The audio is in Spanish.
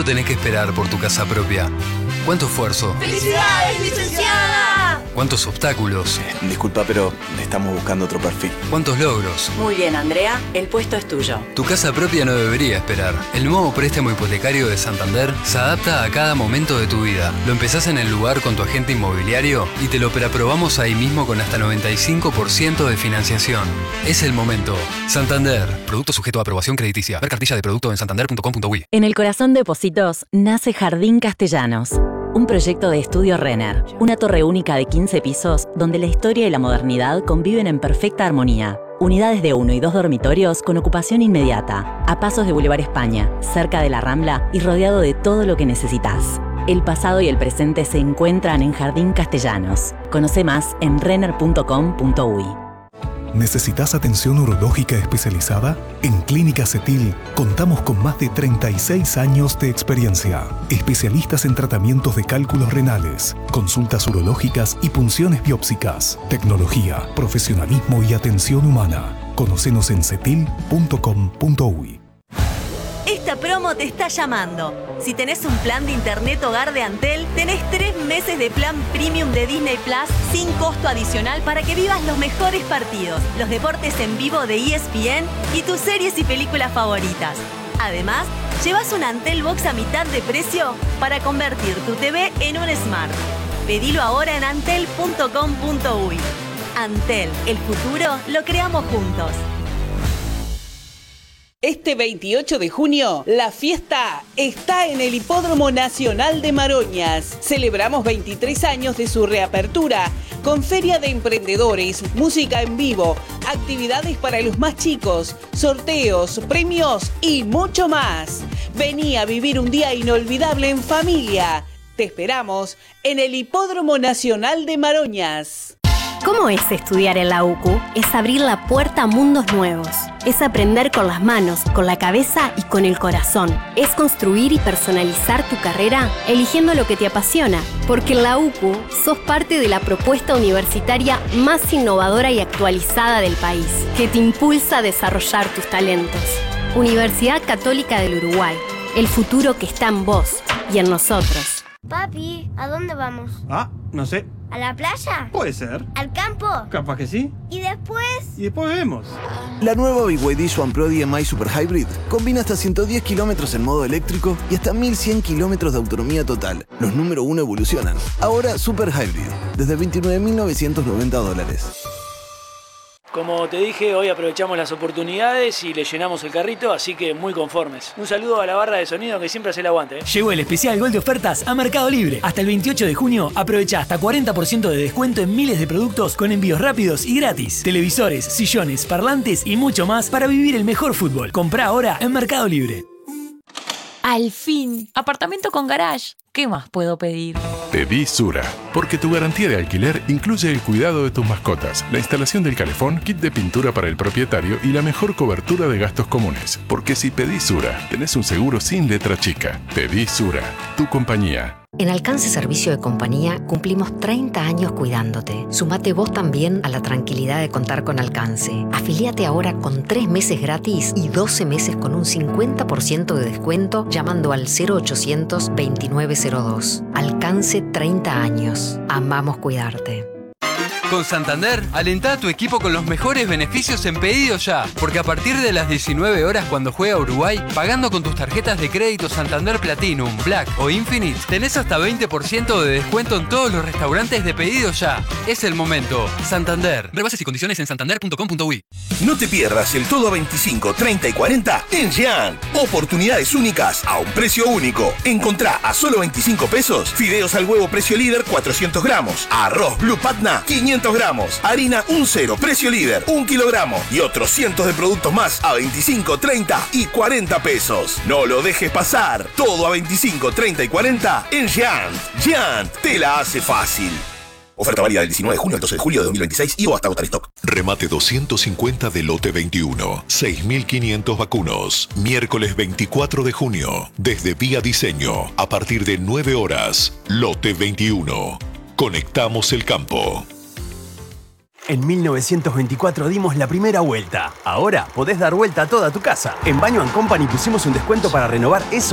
¿Cuánto tenés que esperar por tu casa propia? ¿Cuánto esfuerzo? ¡Felicidades, licenciada! ¿Cuántos obstáculos? Disculpa, pero estamos buscando otro perfil. ¿Cuántos logros? Muy bien, Andrea, el puesto es tuyo. Tu casa propia no debería esperar. El nuevo préstamo hipotecario de Santander se adapta a cada momento de tu vida. Lo empezás en el lugar con tu agente inmobiliario y te lo preaprobamos ahí mismo con hasta 95% de financiación. Es el momento. Santander. Producto sujeto a aprobación crediticia. Ver cartilla de producto en santander.com.uy. En el corazón de Pocitos nace Jardín Castellanos. Un proyecto de estudio Renner, una torre única de 15 pisos donde la historia y la modernidad conviven en perfecta armonía. Unidades de 1 y 2 dormitorios con ocupación inmediata, a pasos de Boulevard España, cerca de la Rambla y rodeado de todo lo que necesitas. El pasado y el presente se encuentran en Jardín Castellanos. Conoce más en renner.com.uy. ¿Necesitas atención urológica especializada? En Clínica Cetil contamos con más de 36 años de experiencia. Especialistas en tratamientos de cálculos renales, consultas urológicas y punciones biópsicas. Tecnología, profesionalismo y atención humana. Conócenos en cetil.com.uy. Esta promo te está llamando. Si tenés un plan de internet hogar de Antel, tenés 3 meses de plan premium de Disney Plus sin costo adicional para que vivas los mejores partidos, los deportes en vivo de ESPN y tus series y películas favoritas. Además, llevas un Antel Box a mitad de precio para convertir tu TV en un Smart. Pedilo ahora en antel.com.uy. Antel, el futuro lo creamos juntos. Este 28 de junio, la fiesta está en el Hipódromo Nacional de Maroñas. Celebramos 23 años de su reapertura, con feria de emprendedores, música en vivo, actividades para los más chicos, sorteos, premios y mucho más. Vení a vivir un día inolvidable en familia. Te esperamos en el Hipódromo Nacional de Maroñas. ¿Cómo es estudiar en la UCU? Es abrir la puerta a mundos nuevos. Es aprender con las manos, con la cabeza y con el corazón. Es construir y personalizar tu carrera eligiendo lo que te apasiona. Porque en la UCU sos parte de la propuesta universitaria más innovadora y actualizada del país, que te impulsa a desarrollar tus talentos. Universidad Católica del Uruguay. El futuro que está en vos y en nosotros. Papi, ¿a dónde vamos? No sé. ¿A la playa? Puede ser. ¿Al campo? Capaz que sí. ¿Y después? Y después vemos. La nueva BYD Swan Pro DMI Super Hybrid combina hasta 110 kilómetros en modo eléctrico y hasta 1100 kilómetros de autonomía total. Los número 1 evolucionan. Ahora Super Hybrid, desde $29.990. Como te dije, hoy aprovechamos las oportunidades y le llenamos el carrito, así que muy conformes. Un saludo a la barra de sonido que siempre hace el aguante. Llegó el especial Gol de ofertas a Mercado Libre. Hasta el 28 de junio aprovecha hasta 40% de descuento en miles de productos con envíos rápidos y gratis. Televisores, sillones, parlantes y mucho más para vivir el mejor fútbol. Comprá ahora en Mercado Libre. Al fin, apartamento con garage. ¿Qué más puedo pedir? Pedí Sura, porque tu garantía de alquiler incluye el cuidado de tus mascotas, la instalación del calefón, kit de pintura para el propietario y la mejor cobertura de gastos comunes. Porque si pedís Sura, tenés un seguro sin letra chica. Pedí Sura, tu compañía. En Alcance Servicio de Compañía cumplimos 30 años cuidándote. Sumate vos también a la tranquilidad de contar con Alcance. Afiliate ahora con 3 meses gratis y 12 meses con un 50% de descuento llamando al 0800 2902. Alcance 30 años. Amamos cuidarte. Con Santander, alentá a tu equipo con los mejores beneficios en Pedido Ya. Porque a partir de las 19 horas cuando juega Uruguay, pagando con tus tarjetas de crédito Santander Platinum, Black o Infinite, tenés hasta 20% de descuento en todos los restaurantes de Pedido Ya. Es el momento. Santander. Rebases y condiciones en santander.com.uy. No te pierdas el todo a 25, 30 y 40 en Jean. Oportunidades únicas a un precio único. Encontrá a solo 25 pesos fideos al huevo precio líder 400 gramos, arroz Blue Patna 500 gramos, harina 1-0 precio líder 1 kilogramo y otros cientos de productos más a 25, 30 y 40 pesos. No lo dejes pasar. Todo a 25, 30 y 40 en Jean. Jean te la hace fácil. Oferta válida del 19 de junio al 12 de julio de 2026 y o hasta agotar stock. Remate 250 de lote 21. 6.500 vacunos. Miércoles 24 de junio. Desde Vía Diseño. A partir de 9 horas. Lote 21. Conectamos el campo. En 1924 dimos la primera vuelta. Ahora podés dar vuelta a toda tu casa. En Baño & Company pusimos un descuento para renovar eso